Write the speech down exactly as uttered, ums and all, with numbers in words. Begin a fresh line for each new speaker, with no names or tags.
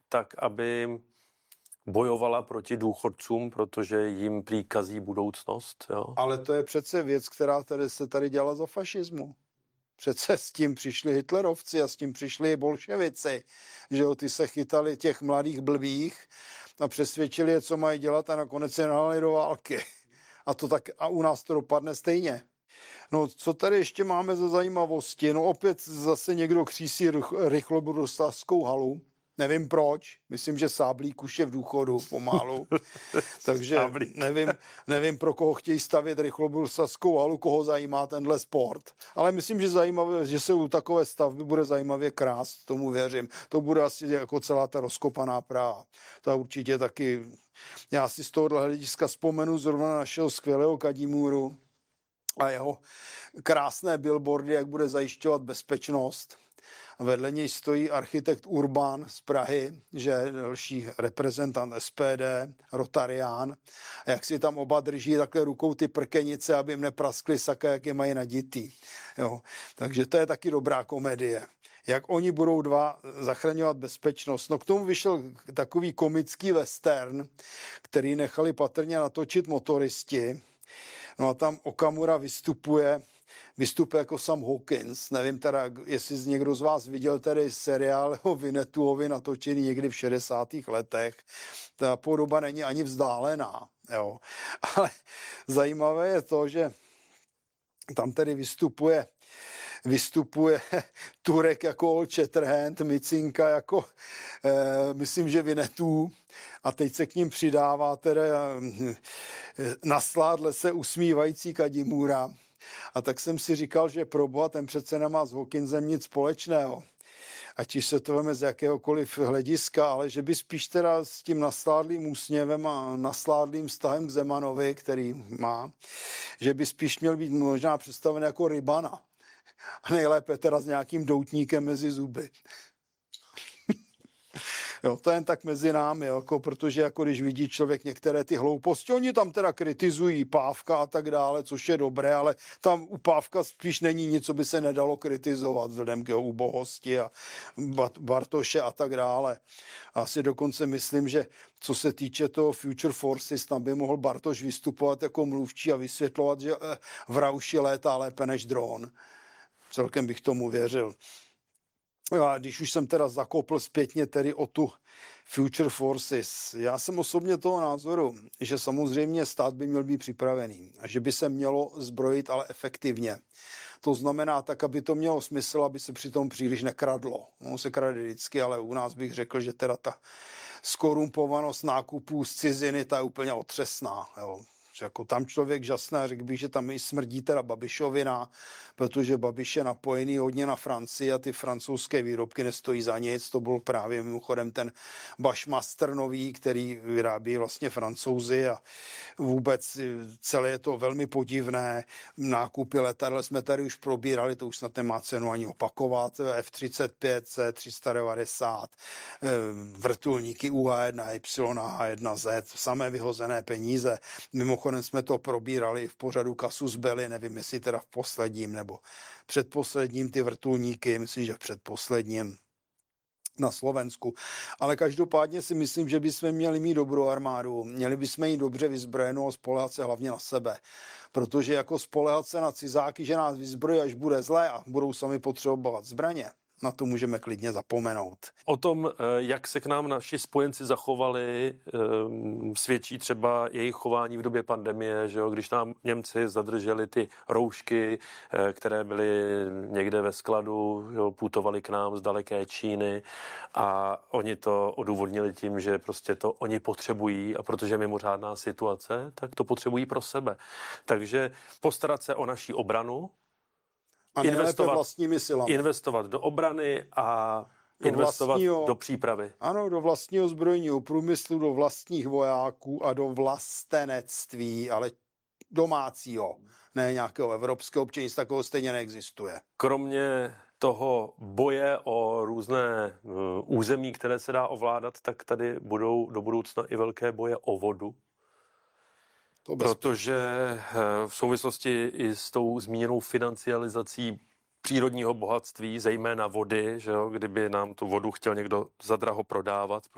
tak, aby bojovala proti důchodcům, protože jim prý kazí budoucnost. Jo?
Ale to je přece věc, která tady se tady dělala za fašismu. Přece s tím přišli hitlerovci a s tím přišli bolševici, že jo, ty se chytali těch mladých blbých a přesvědčili je, co mají dělat a nakonec se nahali do války. A, to tak, a u nás to dopadne stejně. No, co tady ještě máme za zajímavosti? No opět zase někdo křísí rychlobruslařskou halu. Nevím proč, myslím, že Sáblík už je v důchodu pomalu, takže nevím, nevím, pro koho chtějí stavět rychlobruslařskou halu, koho zajímá tenhle sport. Ale myslím, že, zajímavé, že se u takové stavby bude zajímavě krást, tomu věřím. To bude asi jako celá ta rozkopaná Praha. To určitě taky, já si z tohohle hlediska vzpomenu zrovna na našeho skvělého Kadimůru a jeho krásné billboardy, jak bude zajišťovat bezpečnost. Vedle něj stojí architekt Urban z Prahy, že je další reprezentant S P D, Rotarián. A jak si tam oba drží takhle rukou ty prkenice, aby jim nepraskly saka, jak je mají naditý. Jo. Takže to je taky dobrá komedie. Jak oni budou dva zachraňovat bezpečnost. No k tomu vyšel takový komický western, který nechali patrně natočit motoristi. No a tam Okamura vystupuje Vystupuje jako Sam Hawkins. Nevím teda, jestli někdo z vás viděl tady seriál o Vinetuovi natočený někdy v šedesátých letech. Ta podoba není ani vzdálená. Jo. Ale zajímavé je to, že tam tedy vystupuje vystupuje Turek jako Old Shatterhand, Micinka jako, eh, myslím, že Vinetů. A teď se k ním přidává teda eh, na sládle se usmívající Kadimura. A tak jsem si říkal, že proboha, ten přece nemá s Hawkinsem nic společného. Ať se to veme z jakéhokoliv hlediska, ale že by spíš teda s tím nasládlým úsměvem a nasládlým vztahem k Zemanovi, který má, že by spíš měl být možná představen jako Rybana. A nejlépe teda s nějakým doutníkem mezi zuby. Jo, to jen tak mezi námi, jako, protože jako když vidí člověk některé ty hlouposti, oni tam teda kritizují Pávka a tak dále, což je dobré, ale tam u Pávka spíš není nic, co by se nedalo kritizovat vzhledem k jeho ubohosti a Bartoše a tak dále. Asi dokonce myslím, že co se týče toho Future Forces, tam by mohl Bartoš vystupovat jako mluvčí a vysvětlovat, že v Rauši létá lépe než dron. Celkem bych tomu věřil. A když už jsem teda zakopl zpětně tedy o tu Future Forces, já jsem osobně toho názoru, že samozřejmě stát by měl být připravený a že by se mělo zbrojit, ale efektivně. To znamená tak, aby to mělo smysl, aby se přitom příliš nekradlo. No, se krade vždycky, ale u nás bych řekl, že teda ta skorumpovanost nákupů z ciziny, ta je úplně otřesná. Jo. Jako tam člověk žasná, řekl bych, že tam i smrdí teda Babišovina, protože Babiš je napojený hodně na Francii a ty francouzské výrobky nestojí za nic. To byl právě mimochodem ten Bushmaster nový, který vyrábí vlastně Francouzi a vůbec celé je to velmi podivné. Nákupy letadel jsme tady už probírali, to už snad nemá cenu ani opakovat. F třicet pět, C tři sta devadesát, vrtulníky U H jedna Y a H jedna Z, samé vyhozené peníze. Mimochodem jsme to probírali v pořadu Casus Belli, nevím, jestli teda v posledním nebo předposledním ty vrtulníky, myslím, že v předposledním na Slovensku. Ale každopádně si myslím, že bychom měli mít dobrou armádu, měli bychom ji dobře vyzbrojenou a spoléhat se hlavně na sebe. Protože jako spoléhat se na cizáky, že nás vyzbrojí, až bude zlé a budou sami potřebovat zbraně, na to můžeme klidně zapomenout.
O tom, jak se k nám naši spojenci zachovali, svědčí třeba jejich chování v době pandemie, že jo? Když nám Němci zadrželi ty roušky, které byly někde ve skladu, jo? Putovali k nám z daleké Číny a oni to odůvodnili tím, že prostě to oni potřebují a protože je mimořádná situace, tak to potřebují pro sebe. Takže postarat se o naši obranu,
a investovat vlastními silami.
Investovat do obrany a do investovat vlastního, do přípravy.
Ano, do vlastního zbrojního průmyslu, do vlastních vojáků a do vlastenectví, ale domácího, ne nějakého evropského, občany, nic takového stejně neexistuje.
Kromě toho boje o různé uh, území, které se dá ovládat, tak tady budou do budoucna i velké boje o vodu. Protože v souvislosti i s tou zmíněnou financializací přírodního bohatství, zejména vody, že jo, kdyby nám tu vodu chtěl někdo zadraho prodávat,